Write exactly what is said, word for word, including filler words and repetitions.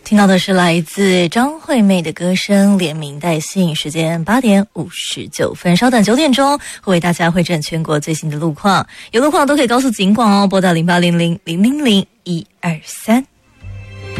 听到的是来自张惠妹的歌声《连名带姓》，时间八点五十九分，稍等九点钟会为大家汇整全国最新的路况，有路况都可以告诉警广哦，拨打零八零零零零零一二三。